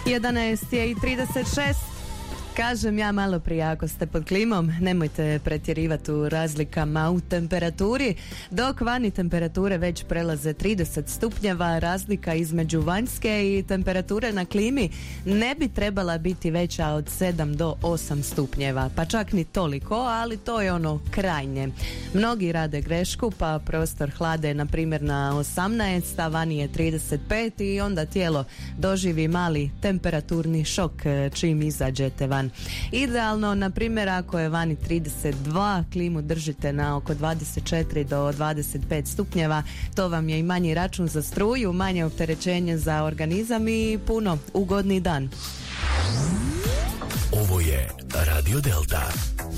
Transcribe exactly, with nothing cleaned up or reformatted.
jedanaest je i trideset šest. Kažem ja malo prije, ako ste pod klimom, nemojte pretjerivati u razlikama u temperaturi. Dok vani temperature već prelaze trideset stupnjeva, razlika između vanjske i temperature na klimi ne bi trebala biti veća od sedam do osam stupnjeva. Pa čak ni toliko, ali to je ono krajnje. Mnogi rade grešku, pa prostor hlade na primjer na osamnaest, a vani je trideset pet i onda tijelo doživi mali temperaturni šok čim izađete van. Idealno, na primjer, ako je vani trideset dva, klimu držite na oko dvadeset četiri do dvadeset pet stupnjeva, to vam je i manji račun za struju, manje opterećenje za organizam i puno ugodni dan. Ovo je Radio Delta.